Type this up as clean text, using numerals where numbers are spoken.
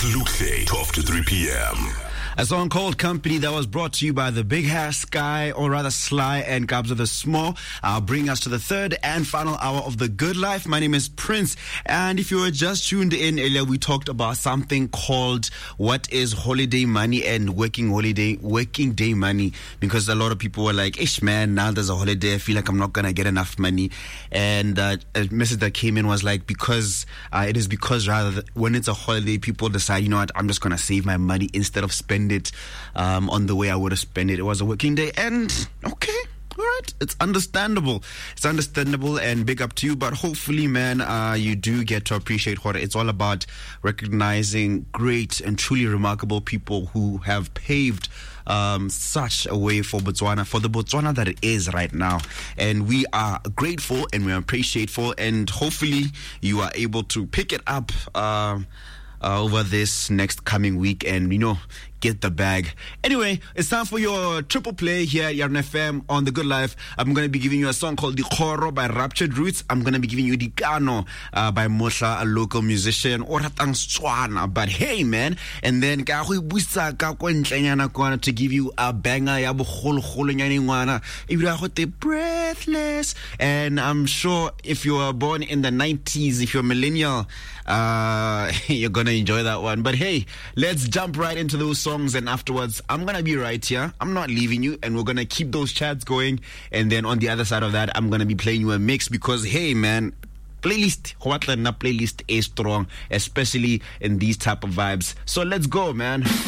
Luke, 12 to 3 p.m. A song called Company that was brought to you by the Big Hair Sky, or rather Sly and Kabza the Small. Bring us to the third and final hour of The Good Life. My name is Prince, and if you were just tuned in earlier, we talked about something called what is holiday money and working day money, because a lot of people were like, ish man, now there's a holiday, I feel like I'm not gonna get enough money. And a message that came in was like, because rather when it's a holiday, people decide, you know what, I'm just gonna save my money instead of spending it on the way I would have spent it. It was a working day, and okay, all right, it's understandable, and big up to you. But hopefully, man, you do get to appreciate what it's all about, recognizing great and truly remarkable people who have paved such a way for Botswana, for the Botswana that it is right now. And we are grateful and we are appreciative, and hopefully you are able to pick it up over this next coming week and, you know, get the bag. Anyway, it's time for your triple play here at Yarn FM on The Good Life. I'm going to be giving you a song called Dikgoro by Raptured Roots. I'm going to be giving you Dikano by Mosha, a local musician, Oratang Stswana. But hey, man, and then to give you a banger, Breathless. And I'm sure if you were born in the 90s, if you're a millennial, you're going to enjoy that one. But hey, let's jump right into those songs, and afterwards I'm gonna be right here. I'm not leaving you, and we're gonna keep those chats going. And then on the other side of that, I'm gonna be playing you a mix, because hey man, playlist is strong, especially in these type of vibes. So let's go, man.